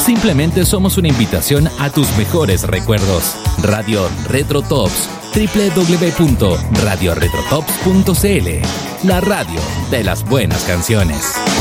Simplemente somos una invitación a tus mejores recuerdos. Radio Retro Tops, www.radioretrotops.cl, la radio de las buenas canciones.